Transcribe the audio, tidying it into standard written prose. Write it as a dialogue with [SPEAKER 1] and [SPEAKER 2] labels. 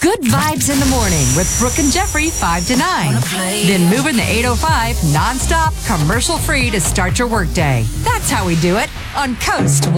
[SPEAKER 1] Good vibes in the morning with Brooke and Jeffrey 5 to 9. Then moving the 805 nonstop, commercial free to start your workday. That's how we do it on Coast